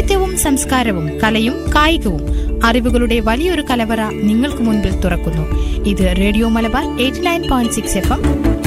സാഹിത്യവും സംസ്കാരവും കലയും കായികവും അറിവുകളുടെ വലിയൊരു കലവറ നിങ്ങൾക്ക് മുൻപിൽ തുറക്കുന്നു. ഇത് റേഡിയോ മലബാർ 89.6 FM.